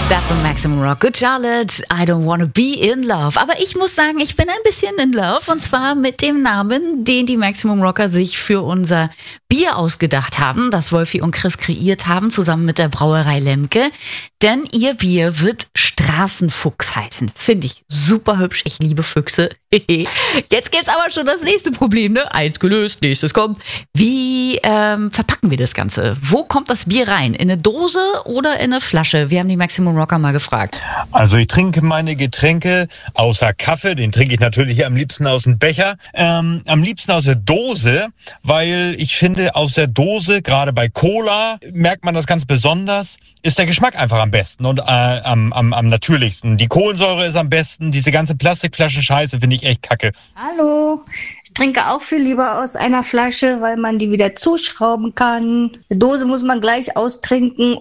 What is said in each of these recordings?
Stuff und Maximum Rock. Good Charlotte, I don't wanna be in love. Aber ich muss sagen, ich bin ein bisschen in love. Und zwar mit dem Namen, den die Maximum Rocker sich für unser Bier ausgedacht haben, das Wolfi und Chris kreiert haben, zusammen mit der Brauerei Lemke. Denn ihr Bier wird Straßenfuchs heißen. Finde ich super hübsch. Ich liebe Füchse. Jetzt gibt's aber schon das nächste Problem, ne? Eins gelöst, nächstes kommt. Wie verpacken wir das Ganze? Wo kommt das Bier rein? In eine Dose oder in eine Flasche? Wir haben die Maximum Rocker mal gefragt. Also ich trinke meine Getränke außer Kaffee, den trinke ich natürlich am liebsten aus dem Becher, am liebsten aus der Dose, weil ich finde, aus der Dose, gerade bei Cola, merkt man das ganz besonders, ist der Geschmack einfach am besten und am natürlichsten. Die Kohlensäure ist am besten, diese ganze Plastikflaschen-Scheiße finde ich echt kacke. Hallo, ich trinke auch viel lieber aus einer Flasche, weil man die wieder zuschrauben kann. Die Dose muss man gleich austrinken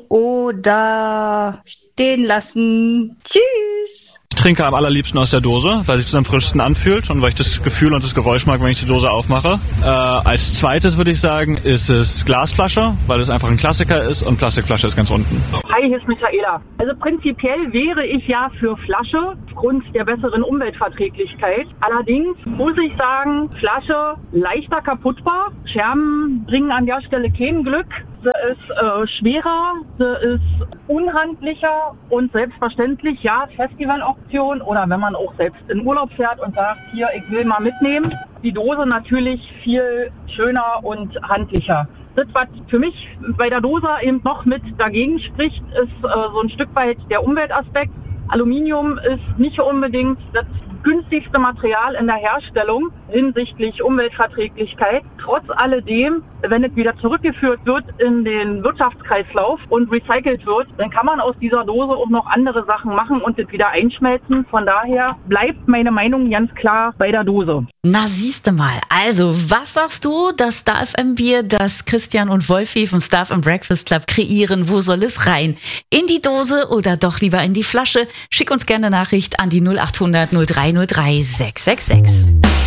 oder stehen lassen. Tschüss. Ich trinke am allerliebsten aus der Dose, weil sich das am frischsten anfühlt und weil ich das Gefühl und das Geräusch mag, wenn ich die Dose aufmache. Als zweites würde ich sagen, ist es Glasflasche, weil es einfach ein Klassiker ist und Plastikflasche ist ganz unten. Hi, hier ist Michaela. Also prinzipiell wäre ich ja für Flasche aufgrund der besseren Umweltverträglichkeit. Allerdings muss ich sagen, Flasche leichter kaputtbar. Scherben bringen an der Stelle kein Glück. Sie ist schwerer, sie ist unhandlicher und selbstverständlich, ja, Festivaloption oder wenn man auch selbst in Urlaub fährt und sagt, hier, ich will mal mitnehmen. Die Dose natürlich viel schöner und handlicher. Das, was für mich bei der Dose eben noch mit dagegen spricht, ist so ein Stück weit der Umweltaspekt. Aluminium ist nicht unbedingt das günstigste Material in der Herstellung hinsichtlich Umweltverträglichkeit. Trotz alledem, wenn es wieder zurückgeführt wird in den Wirtschaftskreislauf und recycelt wird, dann kann man aus dieser Dose auch noch andere Sachen machen und das wieder einschmelzen. Von daher bleibt meine Meinung ganz klar bei der Dose. Na, siehste mal. Also, was sagst du, das Star FM Bier, das Christian und Wolfi vom Star FM Breakfast Club kreieren? Wo soll es rein? In die Dose oder doch lieber in die Flasche? Schick uns gerne eine Nachricht an die 0800 0303 666.